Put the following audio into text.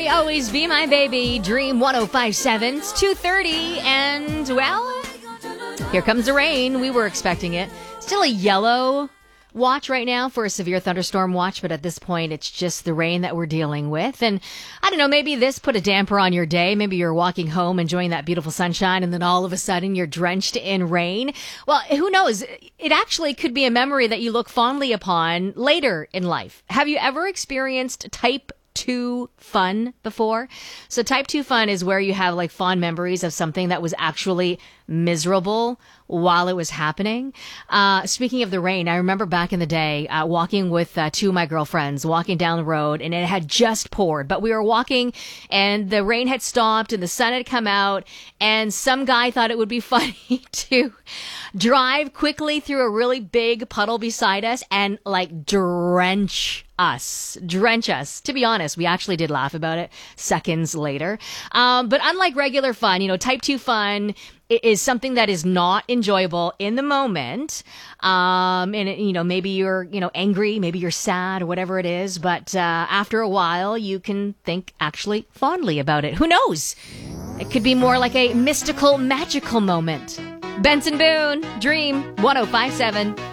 Always Be My Baby, Dream 105.7. It's 2:30, and, well, here comes the rain. We were expecting it. Still a yellow watch right now for a severe thunderstorm watch, but at this point, it's just the rain that we're dealing with. And I don't know, maybe this put a damper on your day. Maybe you're walking home enjoying that beautiful sunshine, and then all of a sudden you're drenched in rain. Well, who knows? It actually could be a memory that you look fondly upon later in life. Have you ever experienced type 2 fun before? So type 2 fun is where you have like fond memories of something that was actually miserable while it was happening. Speaking of the rain, I remember back in the day walking with two of my girlfriends, walking down the road, and it had just poured, but we were walking and the rain had stopped and the sun had come out, and some guy thought it would be funny to drive quickly through a really big puddle beside us and like drench us. To be honest, we actually did laugh about it seconds later. But unlike regular fun, type 2 fun is something that is not enjoyable in the moment. Maybe you're, angry, maybe you're sad or whatever it is. But after a while, you can think actually fondly about it. Who knows? It could be more like a mystical, magical moment. Benson Boone, Dream 105.7.